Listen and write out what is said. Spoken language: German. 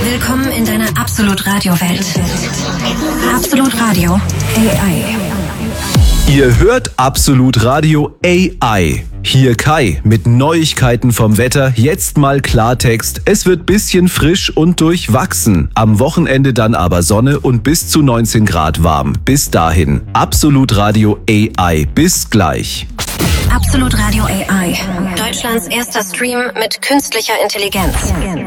Willkommen in deiner Absolut-Radio-Welt. Absolut-Radio AI. Ihr hört Absolut Radio AI. Hier Kai mit Neuigkeiten vom Wetter. Jetzt mal Klartext. Es wird bisschen frisch und durchwachsen. Am Wochenende dann aber Sonne und bis zu 19 Grad warm. Bis dahin. Absolut Radio AI. Bis gleich. Absolut Radio AI. Deutschlands erster Stream mit künstlicher Intelligenz.